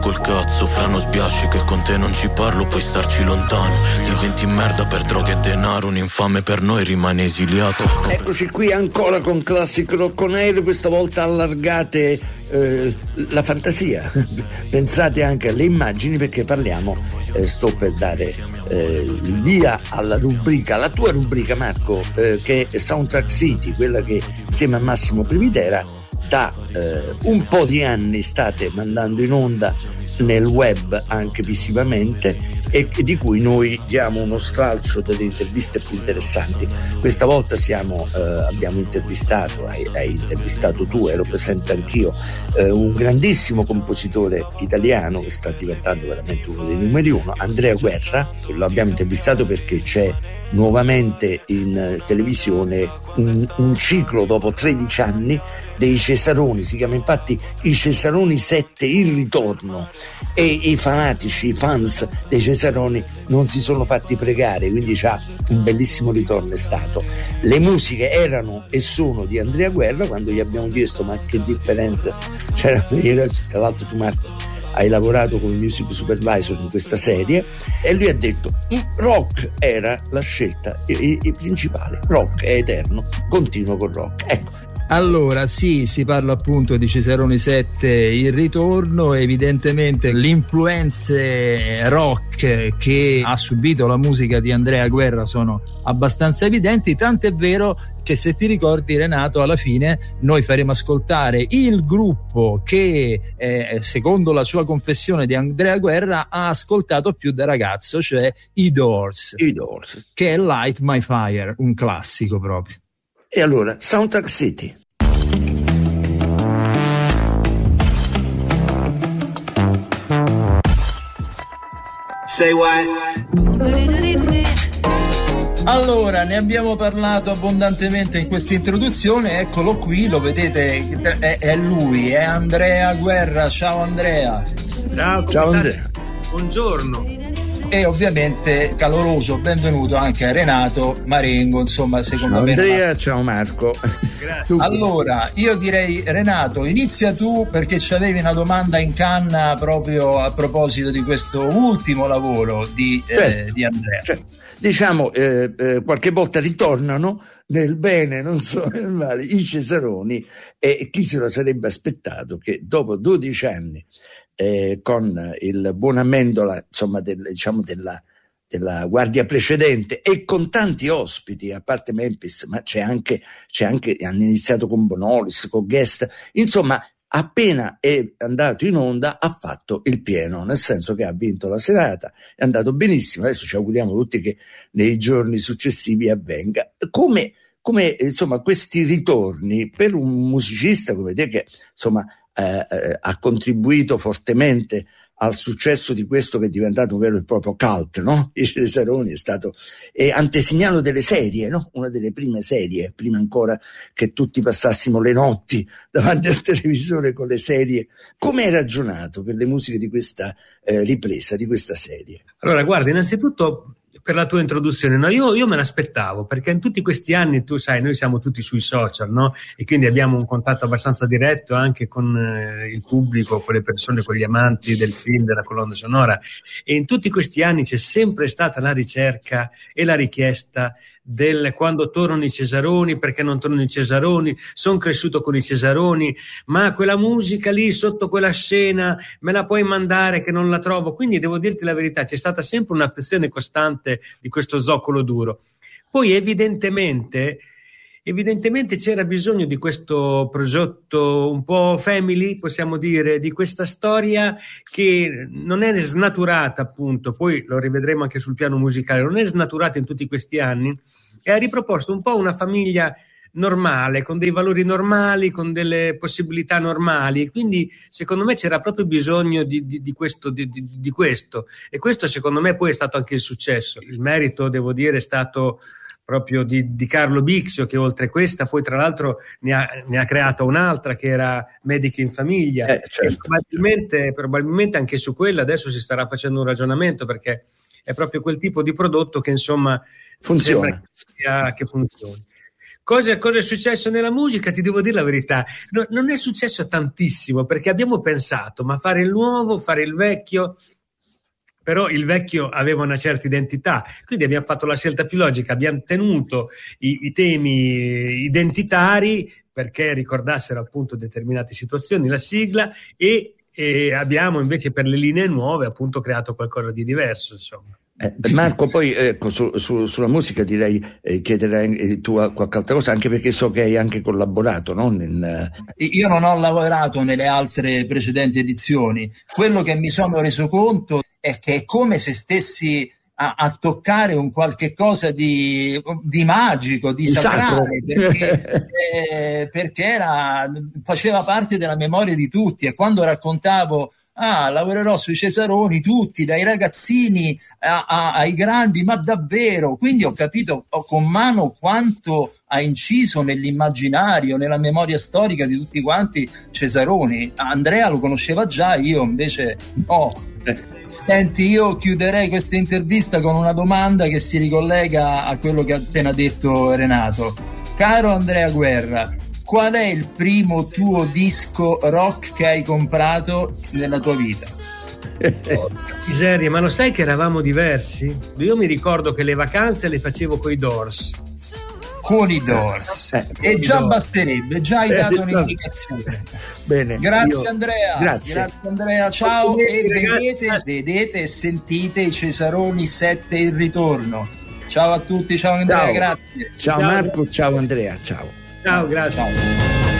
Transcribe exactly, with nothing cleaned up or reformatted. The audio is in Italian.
Col cazzo, fra non sbiasci che con te non ci parlo, puoi starci lontano. Diventi merda per droghe e denaro, un infame per noi rimane esiliato. Eccoci qui ancora con Classic Rock on Air, questa volta allargate eh, la fantasia. Pensate anche alle immagini, perché parliamo, eh, sto per dare eh, il via alla rubrica, la tua rubrica Marco, eh, che è Soundtrack City, quella che insieme a Massimo Privitera da eh, un po' di anni state mandando in onda nel web anche visivamente, e di cui noi diamo uno stralcio delle interviste più interessanti. Questa volta siamo, eh, abbiamo intervistato, hai, hai intervistato tu, ero presente anch'io, eh, un grandissimo compositore italiano che sta diventando veramente uno dei numeri uno, Andrea Guerra. Lo abbiamo intervistato perché c'è nuovamente in televisione un, un ciclo dopo tredici anni dei Cesaroni, si chiama infatti I Cesaroni sette, il ritorno, e i fanatici, i fans dei Cesaroni non si sono fatti pregare, quindi c'ha un bellissimo ritorno è stato. Le musiche erano e sono di Andrea Guerra. Quando gli abbiamo chiesto ma che differenza c'era, tra l'altro tu Marco hai lavorato come music supervisor in questa serie, e lui ha detto rock era la scelta i, i principale, rock è eterno, continuo con rock. Ecco. Allora sì, si parla appunto di Cesaroni sette, il ritorno. Evidentemente le influenze rock che ha subito la musica di Andrea Guerra sono abbastanza evidenti, tanto è vero che, se ti ricordi Renato, alla fine noi faremo ascoltare il gruppo che eh, secondo la sua confessione di Andrea Guerra ha ascoltato più da ragazzo, cioè i Doors, i Doors, che è Light My Fire, un classico proprio. E allora Soundtrack City. Say what? Allora, ne abbiamo parlato abbondantemente in questa introduzione, eccolo qui, lo vedete, è, è lui, è Andrea Guerra. Ciao Andrea. Ciao, Ciao Andrea. Buongiorno. E ovviamente caloroso benvenuto anche a Renato Marengo, insomma, secondo ciao me. Andrea, ciao Marco. Grazie. Allora, io direi Renato, inizia tu, perché c'avevi una domanda in canna proprio a proposito di questo ultimo lavoro di, certo, eh, di Andrea. Certo. Diciamo, eh, eh, qualche volta ritornano nel bene, non so nel male, i Cesaroni, e chi se lo sarebbe aspettato che dopo dodici anni eh, con il buon Amendola, insomma, del, diciamo della, della guardia precedente, e con tanti ospiti, a parte Memphis, ma c'è anche, c'è anche, hanno iniziato con Bonolis, con Guest, insomma, appena è andato in onda ha fatto il pieno, nel senso che ha vinto la serata, è andato benissimo. Adesso ci auguriamo tutti che nei giorni successivi avvenga. Come, come insomma, questi ritorni per un musicista come te, che insomma eh, eh, ha contribuito fortemente al successo di questo che è diventato un vero e proprio cult, no? I Cesaroni è stato è antesignano delle serie, no? Una delle prime serie, prima ancora che tutti passassimo le notti davanti al televisore con le serie. Come hai ragionato per le musiche di questa eh, ripresa, di questa serie? Allora, guarda, innanzitutto per la tua introduzione, no, io, io me l'aspettavo, perché in tutti questi anni, tu sai, noi siamo tutti sui social, no? E quindi abbiamo un contatto abbastanza diretto anche con eh, il pubblico, con le persone, con gli amanti del film, della colonna sonora, e in tutti questi anni c'è sempre stata la ricerca e la richiesta del quando tornano i Cesaroni, perché non tornano i Cesaroni, sono cresciuto con i Cesaroni, ma quella musica lì sotto quella scena me la puoi mandare che non la trovo. Quindi devo dirti la verità, c'è stata sempre un'affezione costante di questo zoccolo duro. Poi evidentemente evidentemente c'era bisogno di questo progetto un po' family, possiamo dire, di questa storia che non è snaturata, appunto, poi lo rivedremo anche sul piano musicale, non è snaturata in tutti questi anni, e ha riproposto un po' una famiglia normale, con dei valori normali, con delle possibilità normali. Quindi secondo me c'era proprio bisogno di, di, di, questo, di, di, di questo, e questo secondo me poi è stato anche il successo. Il merito, devo dire, è stato proprio di, di Carlo Bixio, che oltre questa poi tra l'altro ne ha, ne ha creato un'altra che era Mediche in Famiglia, eh, certo. E probabilmente, probabilmente anche su quella adesso si starà facendo un ragionamento, perché è proprio quel tipo di prodotto che insomma funziona, sembra che, che funzioni. Cosa, cosa è successo nella musica? Ti devo dire la verità, no, non è successo tantissimo, perché abbiamo pensato, ma fare il nuovo, fare il vecchio, però il vecchio aveva una certa identità, quindi abbiamo fatto la scelta più logica, abbiamo tenuto i, i temi identitari perché ricordassero appunto determinate situazioni, la sigla, e, e abbiamo invece per le linee nuove appunto creato qualcosa di diverso, insomma. Eh, Marco, poi ecco, su, su, sulla musica direi eh, chiederei eh, tu qualche altra cosa, anche perché so che hai anche collaborato, no? Nel... Io non ho lavorato nelle altre precedenti edizioni. Quello che mi sono reso conto è che è come se stessi a, a toccare un qualche cosa di, di magico, di sacrale, perché, eh, perché era, faceva parte della memoria di tutti, e quando raccontavo ah, lavorerò sui Cesaroni, tutti, dai ragazzini a, a, ai grandi, ma davvero? Quindi ho capito ho con mano quanto ha inciso nell'immaginario, nella memoria storica di tutti quanti Cesaroni. Andrea lo conosceva già, io invece no. Senti, io chiuderei questa intervista con una domanda che si ricollega a quello che ha appena detto Renato. Caro Andrea Guerra, qual è il primo tuo disco rock che hai comprato nella tua vita? Oh, miseria, ma lo sai che eravamo diversi? Io mi ricordo che le vacanze le facevo coi Doors. Con i Doors. Eh, e già Doors. Basterebbe, già hai dato eh, un'indicazione. Bene. Grazie io... Andrea. Grazie. Grazie Andrea, ciao. E vedete, vedete e sentite i Cesaroni sette il ritorno. Ciao a tutti, ciao Andrea, ciao. Grazie. Ciao, ciao Marco, ciao Andrea, ciao. Ciao, grazie. Ciao.